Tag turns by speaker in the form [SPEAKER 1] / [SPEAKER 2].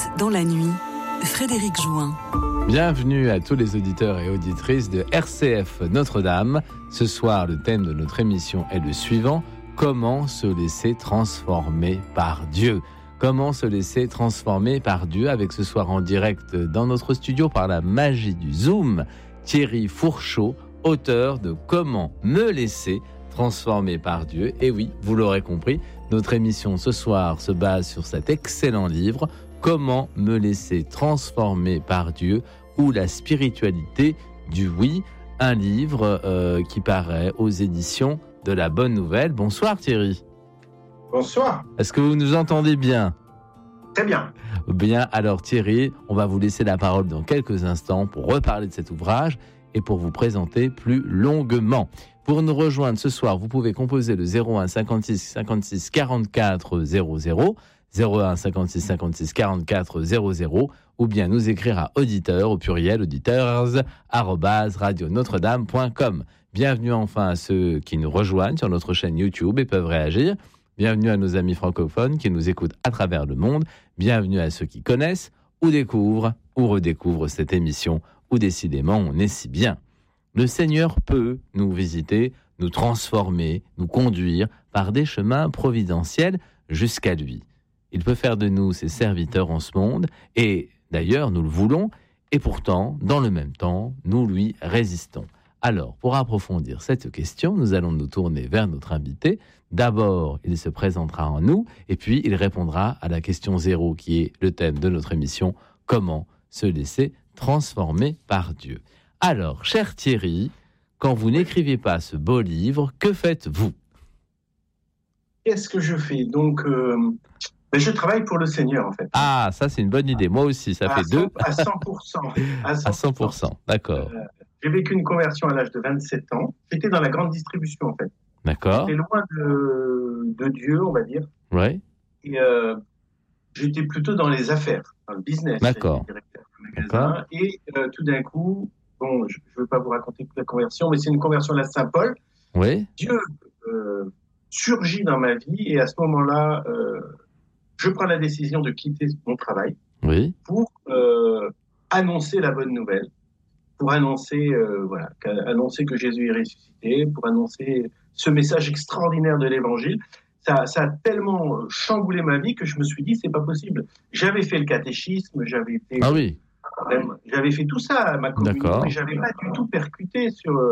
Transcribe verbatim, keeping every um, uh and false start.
[SPEAKER 1] Écoute dans la nuit, Frédéric Jouin.
[SPEAKER 2] Bienvenue à tous les auditeurs et auditrices de R C F Notre-Dame. Ce soir, le thème de notre émission est le suivant: comment se laisser transformer par Dieu? Comment se laisser transformer par Dieu? Avec ce soir en direct dans notre studio, par la magie du Zoom, Thierry Fourchot, auteur de Comment me laisser transformer par Dieu. Et oui, vous l'aurez compris, notre émission ce soir se base sur cet excellent livre, Comment me laisser transformer par Dieu, ou la spiritualité du oui, un livre euh, qui paraît aux éditions de La Bonne Nouvelle. Bonsoir Thierry.
[SPEAKER 3] Bonsoir.
[SPEAKER 2] Est-ce que vous nous entendez bien?
[SPEAKER 3] Très bien.
[SPEAKER 2] Bien, alors Thierry, on va vous laisser la parole dans quelques instants pour reparler de cet ouvrage et pour vous présenter plus longuement. Pour nous rejoindre ce soir, vous pouvez composer le zéro un cinquante-six cinquante-six quarante-quatre zéro zéro, zéro un cinquante-six cinquante-six quarante-quatre zéro zéro, ou bien nous écrire à auditeur, au pluriel, auditeurs, arobase radio notre dame point com. Bienvenue enfin à ceux qui nous rejoignent sur notre chaîne YouTube et peuvent réagir. Bienvenue à nos amis francophones qui nous écoutent à travers le monde. Bienvenue à ceux qui connaissent ou découvrent ou redécouvrent cette émission où décidément on est si bien. Le Seigneur peut nous visiter, nous transformer, nous conduire par des chemins providentiels jusqu'à lui. Il peut faire de nous ses serviteurs en ce monde, et d'ailleurs nous le voulons, et pourtant, dans le même temps, nous lui résistons. Alors, pour approfondir cette question, nous allons nous tourner vers notre invité. D'abord, il se présentera en nous, et puis il répondra à la question zéro, qui est le thème de notre émission, comment se laisser transformer par Dieu. Alors, cher Thierry, quand vous n'écrivez pas ce beau livre, que faites-vous?
[SPEAKER 3] Qu'est-ce que je fais? Donc, euh, ben je travaille pour le Seigneur, en fait.
[SPEAKER 2] Ah, ça c'est une bonne idée. Moi aussi, ça
[SPEAKER 3] à
[SPEAKER 2] fait
[SPEAKER 3] cent,
[SPEAKER 2] deux.
[SPEAKER 3] À cent pour cent. À cent pour cent.
[SPEAKER 2] À cent pour cent, d'accord.
[SPEAKER 3] Euh, j'ai vécu une conversion à l'âge de vingt-sept ans. J'étais dans la grande distribution, en fait.
[SPEAKER 2] D'accord.
[SPEAKER 3] J'étais loin de, de Dieu, on va dire.
[SPEAKER 2] Oui.
[SPEAKER 3] Et euh, j'étais plutôt dans les affaires, dans le business.
[SPEAKER 2] D'accord.
[SPEAKER 3] J'étais directeur de magasin. Et euh, tout d'un coup, bon, je ne veux pas vous raconter toute la conversion, mais c'est une conversion à la Saint-Paul.
[SPEAKER 2] Oui.
[SPEAKER 3] Dieu euh, surgit dans ma vie, et à ce moment-là, euh, je prends la décision de quitter mon travail
[SPEAKER 2] Oui.
[SPEAKER 3] pour euh, annoncer la bonne nouvelle, pour annoncer, euh, voilà, annoncer que Jésus est ressuscité, pour annoncer ce message extraordinaire de l'Évangile. Ça, ça a tellement chamboulé ma vie que je me suis dit, c'est pas possible. J'avais fait le catéchisme, j'avais fait,
[SPEAKER 2] ah oui.
[SPEAKER 3] j'avais fait tout ça à ma communion, mais j'avais pas du tout percuté sur